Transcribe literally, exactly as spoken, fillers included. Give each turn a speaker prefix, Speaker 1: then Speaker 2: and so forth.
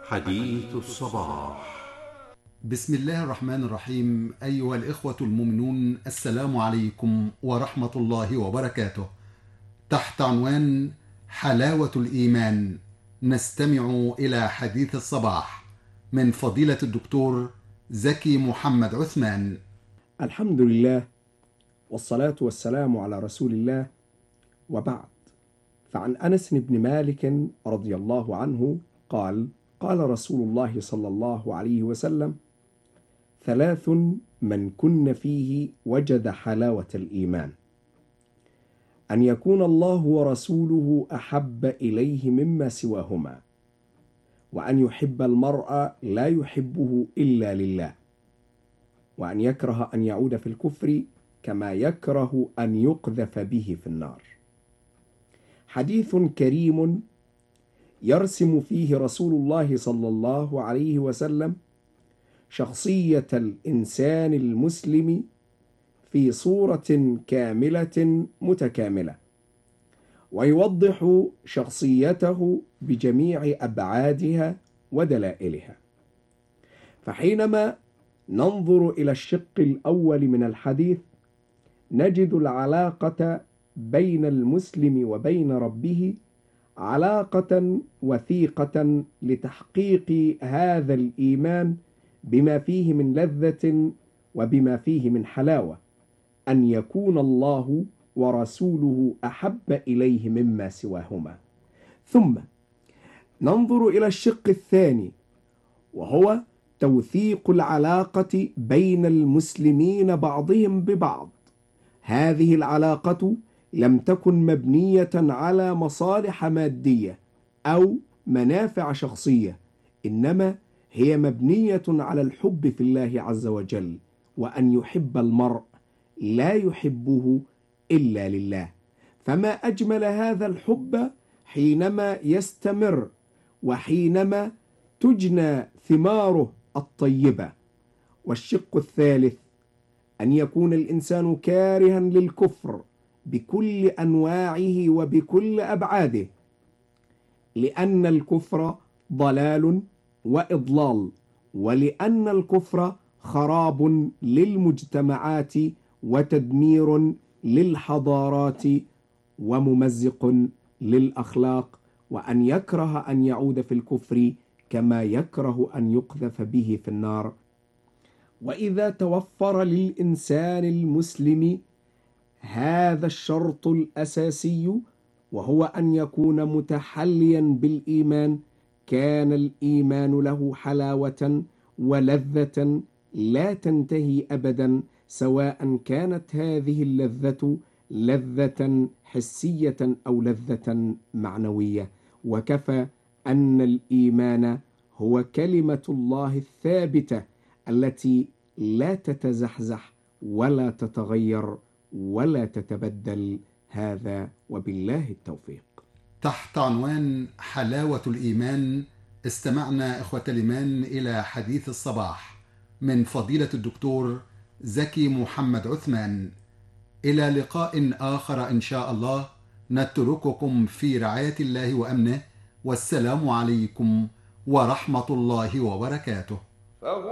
Speaker 1: حديث الصباح.
Speaker 2: بسم الله الرحمن الرحيم. أيها الإخوة المؤمنون، السلام عليكم ورحمة الله وبركاته. تحت عنوان حلاوة الإيمان نستمع إلى حديث الصباح من فضيلة الدكتور زكي محمد عثمان.
Speaker 3: الحمد لله والصلاة والسلام على رسول الله، وبعد. فعن أنس بن مالك رضي الله عنه قال: قال رسول الله صلى الله عليه وسلم: ثلاث من كن فيه وجد حلاوة الإيمان: أن يكون الله ورسوله أحب إليه مما سواهما، وأن يحب المرء لا يحبه إلا لله، وأن يكره أن يعود في الكفر كما يكره أن يقذف به في النار. حديث كريم يرسم فيه رسول الله صلى الله عليه وسلم شخصية الإنسان المسلم في صورة كاملة متكاملة، ويوضح شخصيته بجميع أبعادها ودلائلها. فحينما ننظر إلى الشق الأول من الحديث نجد العلاقة بين المسلم وبين ربه علاقة وثيقة لتحقيق هذا الإيمان بما فيه من لذة وبما فيه من حلاوة، أن يكون الله ورسوله أحب إليه مما سواهما. ثم ننظر إلى الشق الثاني، وهو توثيق العلاقة بين المسلمين بعضهم ببعض. هذه العلاقة لم تكن مبنية على مصالح مادية أو منافع شخصية، إنما هي مبنية على الحب في الله عز وجل، وأن يحب المرء لا يحبه إلا لله. فما أجمل هذا الحب حينما يستمر وحينما تجنى ثماره الطيبة. والشق الثالث أن يكون الإنسان كارها للكفر بكل أنواعه وبكل أبعاده، لأن الكفر ضلال وإضلال، ولأن الكفر خراب للمجتمعات وتدمير للحضارات وممزق للأخلاق، وأن يكره أن يعود في الكفر كما يكره أن يقذف به في النار. وإذا توفر للإنسان المسلم هذا الشرط الأساسي، وهو أن يكون متحليا بالإيمان، كان الإيمان له حلاوة ولذة لا تنتهي أبدا، سواء كانت هذه اللذة لذة حسية أو لذة معنوية. وكفى أن الإيمان هو كلمة الله الثابتة التي لا تتزحزح ولا تتغير ولا تتبدل. هذا وبالله التوفيق.
Speaker 2: تحت عنوان حلاوة الإيمان استمعنا إخوة الإيمان إلى حديث الصباح من فضيلة الدكتور زكي محمد عثمان. إلى لقاء آخر إن شاء الله، نترككم في رعاية الله وأمنه، والسلام عليكم ورحمة الله وبركاته.